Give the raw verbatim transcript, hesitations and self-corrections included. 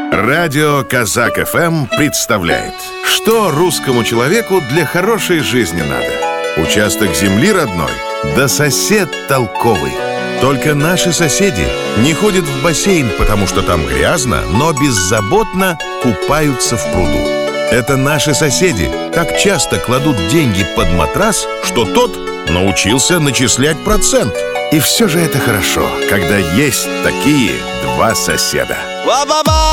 Радио Казак эф эм представляет, что русскому человеку для хорошей жизни надо. Участок земли родной, да сосед толковый. Только наши соседи не ходят в бассейн, потому что там грязно, но беззаботно купаются в пруду. Это наши соседи так часто кладут деньги под матрас, что тот научился начислять процент. И все же это хорошо, когда есть такие два соседа.